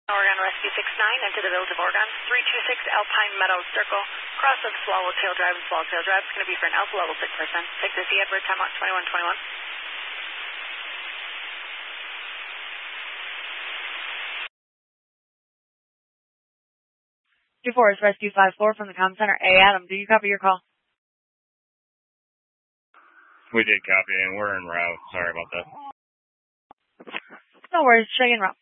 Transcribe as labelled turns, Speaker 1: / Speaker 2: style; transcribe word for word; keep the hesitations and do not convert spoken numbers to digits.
Speaker 1: Oregon Rescue six nine into the Village of Oregon, three two six Alpine Meadows Circle, cross of Swallowtail Drive and Swallowtail Drive. It's going to be for an Alpha Level six percent. Take this E Edward, time out twenty-one twenty-one.
Speaker 2: two four is Rescue five four from the comm center. Hey, Adam, do you copy your call?
Speaker 3: We did copy, and we're en route. Sorry about that.
Speaker 2: No worries. Check en route.